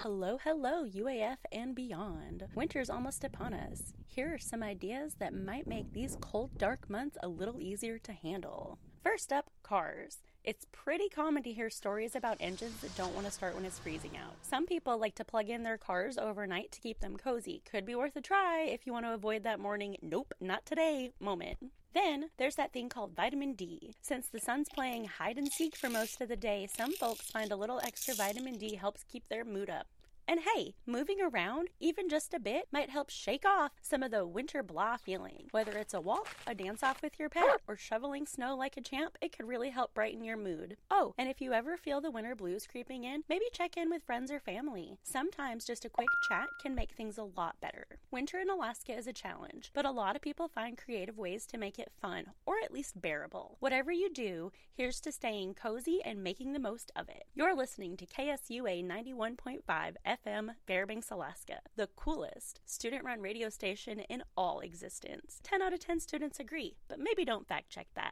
Hello, hello, UAF and beyond. Winter's almost upon us. Here are some ideas that might make these cold, dark months a little easier to handle. First up, cars. It's pretty common to hear stories about engines that don't want to start when it's freezing out. Some people like to plug in their cars overnight to keep them cozy. Could be worth a try if you want to avoid that morning, nope, not today moment. Then, there's that thing called vitamin D. Since the sun's playing hide and seek for most of the day, some folks find a little extra vitamin D helps keep their mood up. And hey, moving around, even just a bit, might help shake off some of the winter blah feeling. Whether it's a walk, a dance-off with your pet, or shoveling snow like a champ, it could really help brighten your mood. Oh, and if you ever feel the winter blues creeping in, maybe check in with friends or family. Sometimes just a quick chat can make things a lot better. Winter in Alaska is a challenge, but a lot of people find creative ways to make it fun, or at least bearable. Whatever you do, here's to staying cozy and making the most of it. You're listening to KSUA 91.5 FM Fairbanks, Alaska, the coolest student-run radio station in all existence. 10 out of 10 students agree, but maybe don't fact check that.